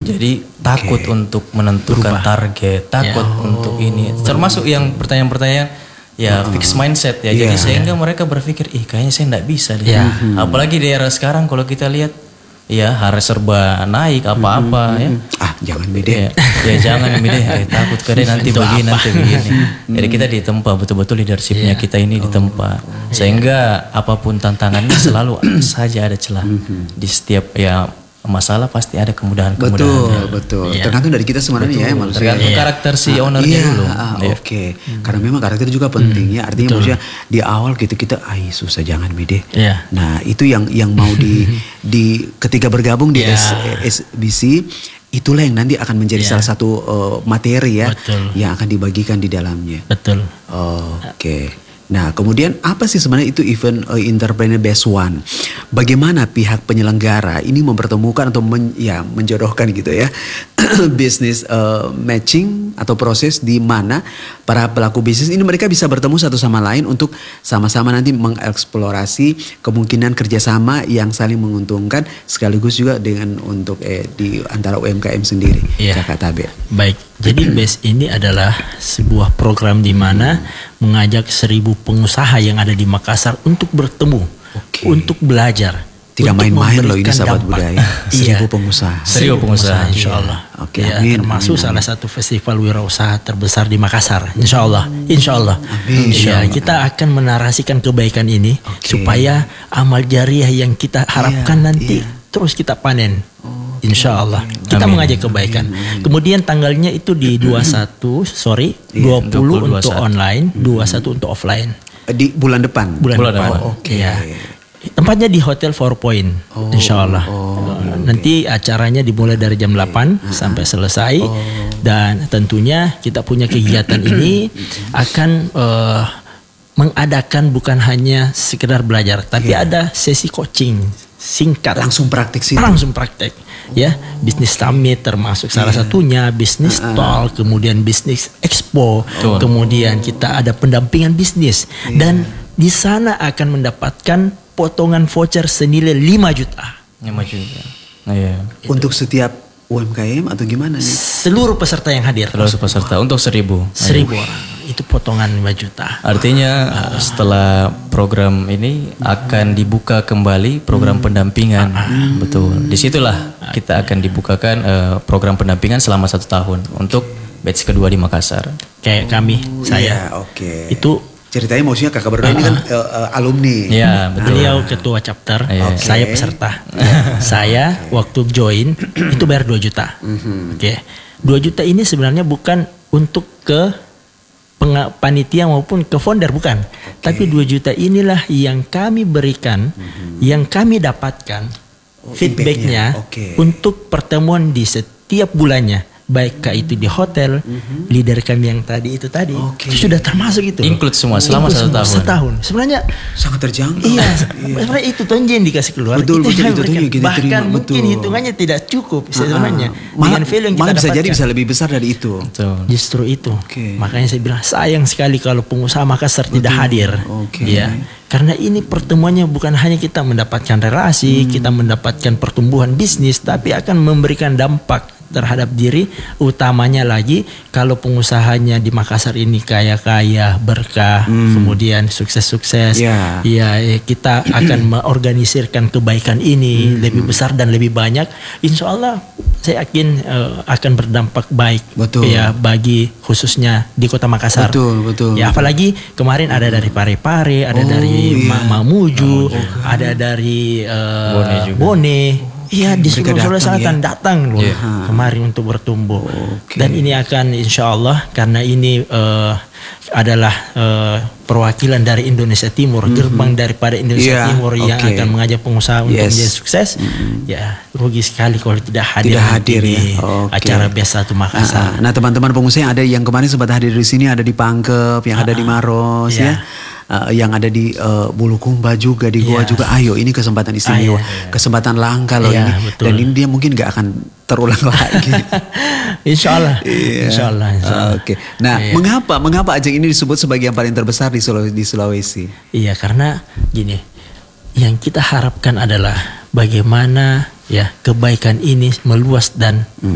Jadi takut untuk menentukan target, takut untuk ini. Termasuk yang pertanyaan-pertanyaan ya fix mindset ya. Jadi sehingga mereka berpikir, kayaknya saya enggak bisa deh. Apalagi di era sekarang kalau kita lihat ya harus serba naik apa-apa ya. Jangan beda. Ya jangan beda. Takut kadang nanti begini nanti begini. Jadi kita ditempa betul-betul leadershipnya kita ini ditempa. Sehingga apapun tantangannya selalu saja ada celah. Di setiap masalah pasti ada kemudahan-kemudahan. Betul. Tergantung dari kita sebenarnya manusia. Tergantung karakter si ownernya dulu. Oke. Karena memang karakter juga penting ya. Artinya maksudnya di awal gitu kita susah jangan beda. Nah, itu yang mau di ketika bergabung di SBC, itulah yang nanti akan menjadi salah satu materi ya yang akan dibagikan di dalamnya. Betul. Oke. Nah, kemudian apa sih sebenarnya itu event Entrepreneur Best One? Bagaimana pihak penyelenggara ini mempertemukan atau menjodohkan gitu ya bisnis matching atau proses di mana para pelaku bisnis ini mereka bisa bertemu satu sama lain untuk sama-sama nanti mengeksplorasi kemungkinan kerjasama yang saling menguntungkan sekaligus juga dengan untuk di antara UMKM sendiri. Kakak Tabe. Baik. Jadi BEST ini adalah sebuah program di mana mengajak 1.000 pengusaha yang ada di Makassar untuk bertemu, untuk belajar. Tidak main-main loh ini sahabat budaya. 1.000 pengusaha. 1.000 pengusaha insya Allah. Amin. Termasuk salah satu festival wirausaha terbesar di Makassar. Insya Allah. Amin. Kita akan menarasikan kebaikan ini supaya amal jariah yang kita harapkan nanti terus kita panen. Insya Allah. Kita mengajak kebaikan. Kemudian tanggalnya itu di 20 untuk online, 21 untuk offline. Di bulan depan. Bulan depan. Tempatnya di Hotel 4 Point, insya Allah. Nanti acaranya dimulai dari jam 8 sampai selesai. Dan tentunya kita punya kegiatan ini akan mengadakan bukan hanya sekedar belajar, tapi ada sesi coaching singkat. Langsung praktik sih. Langsung praktek. Bisnis summit termasuk salah satunya, bisnis talk, kemudian bisnis expo, kemudian kita ada pendampingan bisnis dan di sana akan mendapatkan potongan voucher senilai 5 juta. 5 juta. Untuk setiap UMKM atau gimana nih? Seluruh peserta yang hadir. Seluruh peserta untuk 1.000 orang. Itu potongan 5 juta. Artinya setelah program ini akan dibuka kembali program pendampingan. Betul. Disitulah kita akan dibukakan program pendampingan selama 1 tahun untuk batch kedua di Makassar. Kayak kami, saya. Itu ceritanya maksudnya kakak berdua ini kan alumni. Iya, betul. Beliau ketua chapter, saya peserta. Saya waktu join itu bayar 2 juta. 2 juta ini sebenarnya bukan untuk ke panitia maupun ke founder, bukan. Tapi 2 juta inilah yang kami berikan, yang kami dapatkan feedbacknya untuk pertemuan di setiap bulannya. Baik itu di hotel, leader kami yang tadi itu sudah termasuk itu. Include semua selama 1 tahun. Setahun. Sebenarnya sangat terjangkau. Sebenarnya itu tonjen yang dikasih keluar. Betul, bahkan mungkin hitungannya tidak cukup sebenarnya. Dengan value yang kita dapatkan. Bisa jadi bisa lebih besar dari itu. Justru itu. Makanya saya bilang sayang sekali kalau pengusaha Makassar tidak hadir. Karena ini pertemuannya bukan hanya kita mendapatkan relasi, kita mendapatkan pertumbuhan bisnis, tapi akan memberikan dampak terhadap diri, utamanya lagi kalau pengusahanya di Makassar ini kaya-kaya, berkah, kemudian sukses-sukses, kita akan mengorganisirkan kebaikan ini lebih besar dan lebih banyak. Insya Allah saya yakin akan berdampak baik bagi khususnya di Kota Makassar. Apalagi kemarin ada dari Parepare, ada dari Mamuju, ada dari Bone. Di seluruh Sulawesi Selatan datang loh kemarin untuk bertumbuh. Dan ini akan insya Allah karena ini adalah perwakilan dari Indonesia Timur, gerbang daripada Indonesia Timur yang akan mengajak pengusaha untuk menjadi sukses. Rugi sekali kalau tidak hadir di acara biasa tuh Makassar. Nah teman-teman pengusaha yang ada yang kemarin sempat hadir di sini, ada di Pangkep, yang ada di Maros yang ada di Bulukumba juga, di Goa juga. Ayo ini kesempatan istimewa, kesempatan langka loh ini. Dan ini dia mungkin gak akan terulang lagi. Insya Allah. Nah, mengapa ajang ini disebut sebagai yang paling terbesar di Sulawesi? Karena gini, yang kita harapkan adalah bagaimana kebaikan ini meluas dan